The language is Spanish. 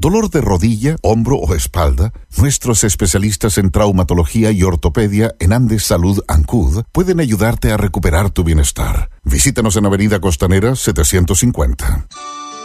¿Dolor de rodilla, hombro o espalda? Nuestros especialistas en traumatología y ortopedia en Andes Salud Ancud pueden ayudarte a recuperar tu bienestar. Visítanos en Avenida Costanera 750.